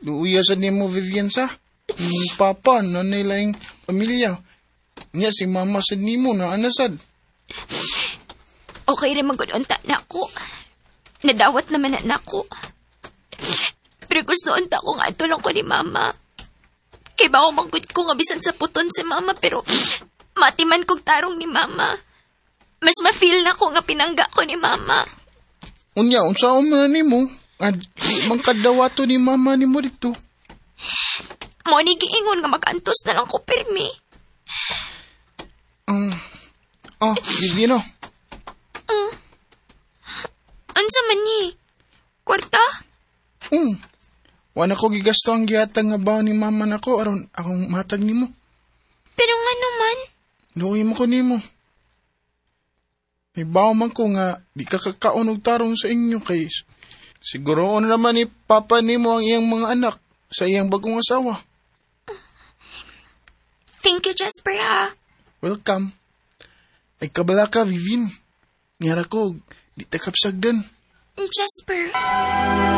Luuya sa nimo Vivian sa. Papa, nanay laing pamilya. Nya si mama sa nimo na anasad. Okay rin magudunta na ako. Nadawat naman na ako. Pero gusto unta ko nga ito lang ko ni mama. Kay ba magud ko nga bisan sa puton si mama pero matiman kong tarong ni mama. Mas ma-feel na ko nga pinangga ko ni mama. Unya, unsa man na nimo? Mangkadawato ni mama nimo dito. Mo ni giingon nga magantos na lang ko pirmi. Vivian. Unsa man ni? Kwarta? Wala ko gigasto ang gihatag nga baon ni mama nako aron akong matag nimo. Pero nga naman. Luoy mo ko nimo. May baon man ko nga di ka kakaon og tarong sa inyo kay siguro naman ni papa nimo ang iyang mga anak sa iyang bagong asawa. Thank you, Jasper, ha? Welcome. Ay kabala ka, Vivian. Niyara ko, di takapsagdan. Jasper.